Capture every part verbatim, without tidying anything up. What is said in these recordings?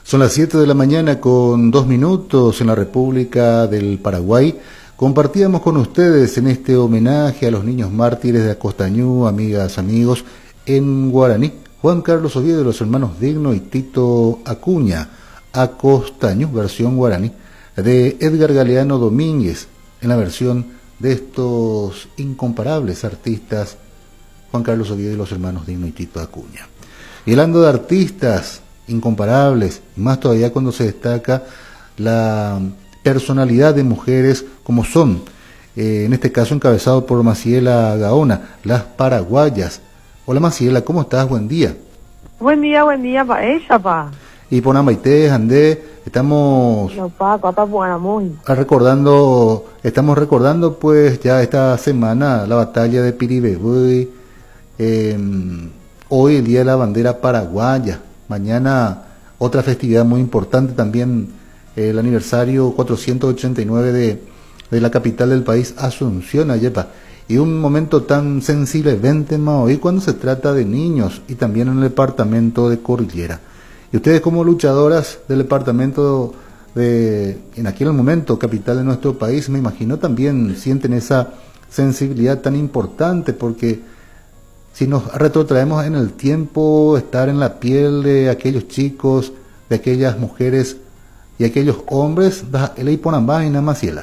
Son las siete de la mañana con dos minutos en la República del Paraguay. Compartíamos con ustedes en este homenaje a los niños mártires de Acostañú, amigas, amigos, en guaraní, Juan Carlos Oviedo de los hermanos Digno y Tito Acuña, Acostañú, versión guaraní, de Edgar Galeano Domínguez, en la versión de estos incomparables artistas, Juan Carlos Oviedo y los hermanos Digno y Tito Acuña. Y hablando de artistas incomparables, más todavía cuando se destaca la personalidad de mujeres como son, eh, en este caso encabezado por Maciela Gaona, las paraguayas. Hola Maciela, ¿cómo estás? Buen día. Buen día, buen día para ella, pa. Y por Amaité, Andé, estamos no, pa, pa, pa, muy. recordando, estamos recordando pues ya esta semana la batalla de Piribebuy, eh, hoy el Día de la Bandera Paraguaya. Mañana otra festividad muy importante también, eh, el aniversario cuatrocientos ochenta y nueve de, de la capital del país, Asunción, Ayepa. Y un momento tan sensible, veinte más hoy, cuando se trata de niños y también en el departamento de Cordillera. Y ustedes como luchadoras del departamento de, en aquel momento, capital de nuestro país, me imagino también sienten esa sensibilidad tan importante, porque si nos retrotraemos en el tiempo, estar en la piel de aquellos chicos, de aquellas mujeres y aquellos hombres, el Iponambá y Maciela.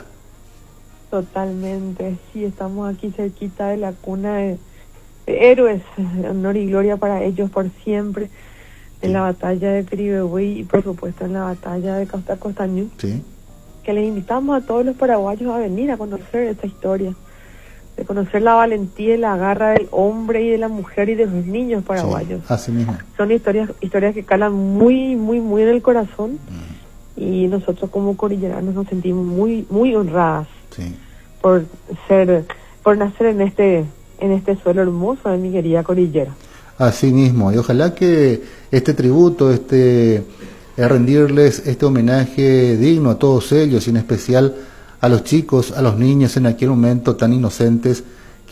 Totalmente, sí, estamos aquí cerquita de la cuna de, de héroes, honor y gloria para ellos por siempre, en sí. La batalla de Piribebuy y por supuesto en la batalla de Costa Costañú, sí. Que les invitamos a todos los paraguayos a venir a conocer esta historia, de conocer la valentía y la garra del hombre y de la mujer y de los niños paraguayos. Sí, así mismo. Son historias historias que calan muy, muy, muy en el corazón, mm. y nosotros como cordilleranos nos sentimos muy, muy honradas, sí. por ser, por nacer en este, en este suelo hermoso de mi querida cordillera. Así mismo, y ojalá que este tributo, este eh, rendirles este homenaje digno a todos ellos, y en especial a los chicos, a los niños en aquel momento tan inocentes,